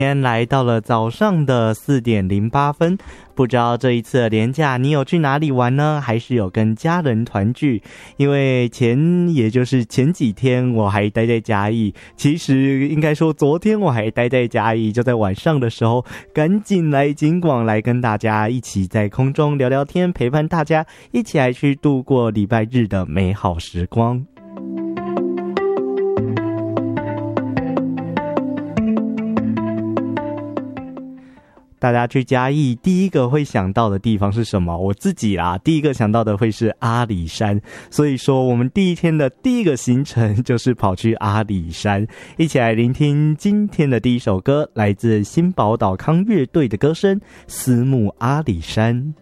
今天来到了早上的4:08，不知道这一次的连假你有去哪里玩呢？还是有跟家人团聚？因为也就是前几天我还待在嘉义，其实应该说昨天我还待在嘉义，就在晚上的时候赶紧来警广来跟大家一起在空中聊聊天，陪伴大家一起来去度过礼拜日的美好时光。大家去嘉义第一个会想到的地方是什么？我自己啦，第一个想到的会是阿里山，所以说我们第一天的第一个行程就是跑去阿里山，一起来聆听今天的第一首歌，来自新宝岛康乐队的歌声《思慕阿里山》。